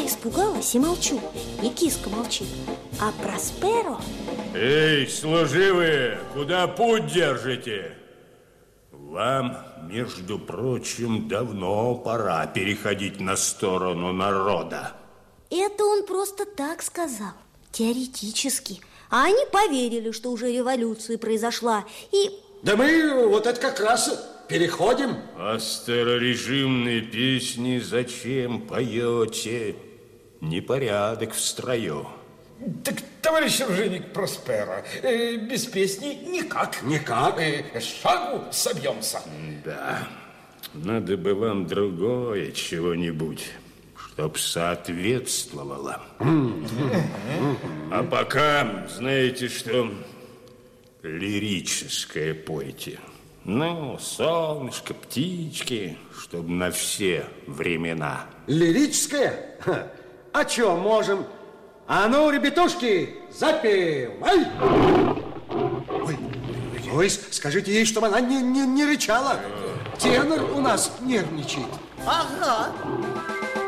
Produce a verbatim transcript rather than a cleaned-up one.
испугалась и молчу. И киска молчит. А Просперо... Эй, служивые, куда путь держите? Вам, между прочим, давно пора переходить на сторону народа. Это он просто так сказал, теоретически. А они поверили, что уже революция произошла. И... Да мы вот это как раз переходим. А старорежимные песни зачем поете? Непорядок в строю. Так, товарищ оружейник Просперо, э, без песни никак. Никак? Э, шагу собьемся. Да, надо бы вам другое чего-нибудь, чтоб соответствовало. А пока, знаете что, лирическое пойте. Ну, солнышко, птички, чтоб на все времена. Лирическое? Ха. А чё, можем? А ну, ребятушки, запевай! Ой, ой, скажите ей, чтобы она не, не, не рычала. Тенор у нас нервничает. Ага.